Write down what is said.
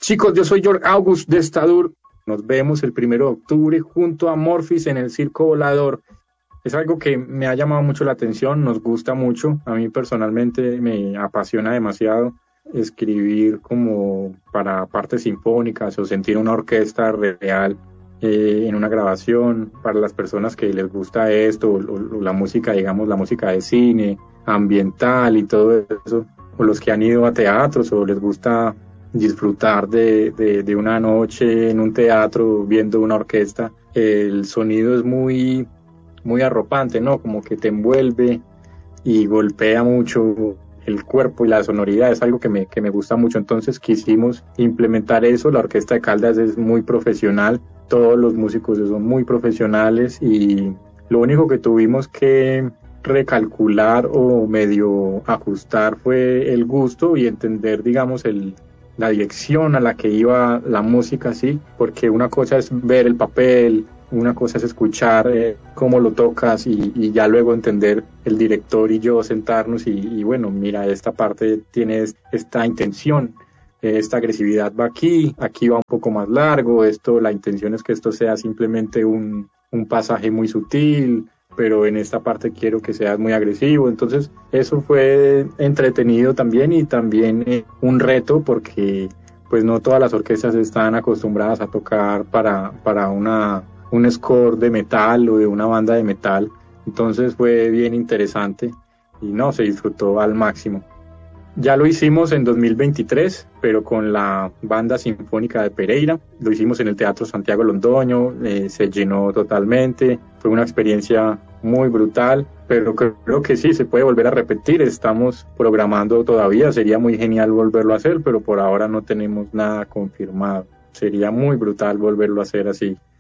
Chicos, yo soy George August de Stadur. Nos vemos el 1 de octubre junto a Morphis en el Circo Volador. Es algo que me ha llamado mucho la atención, nos gusta mucho. A mí personalmente me apasiona demasiado escribir como para partes sinfónicas o sentir una orquesta real en una grabación. Para las personas que les gusta esto, o la música, digamos, la música de cine, ambiental y todo eso, o los que han ido a teatros o les gusta disfrutar de una noche en un teatro viendo una orquesta, el sonido es muy arropante, ¿no? Como que te envuelve y golpea mucho el cuerpo y la sonoridad, es algo que me gusta mucho. Entonces quisimos implementar eso. La Orquesta de Caldas es muy profesional, todos los músicos son muy profesionales y lo único que tuvimos que recalcular o medio ajustar fue el gusto y entender, digamos, la dirección a la que iba la música, sí, porque una cosa es ver el papel, una cosa es escuchar cómo lo tocas y ya luego entender el director y yo sentarnos y bueno, mira, esta parte tiene esta intención, esta agresividad va aquí va un poco más largo, la intención es que esto sea simplemente un pasaje muy sutil, pero en esta parte quiero que seas muy agresivo. Entonces eso fue entretenido también y también un reto porque pues no todas las orquestas están acostumbradas a tocar para un score de metal o de una banda de metal. Entonces fue bien interesante y no, se disfrutó al máximo. Ya lo hicimos en 2023, pero con la Banda Sinfónica de Pereira. Lo hicimos en el Teatro Santiago Londoño, se llenó totalmente. Fue una experiencia muy brutal, pero creo que sí, se puede volver a repetir. Estamos programando todavía, sería muy genial volverlo a hacer, pero por ahora no tenemos nada confirmado. Sería muy brutal volverlo a hacer así.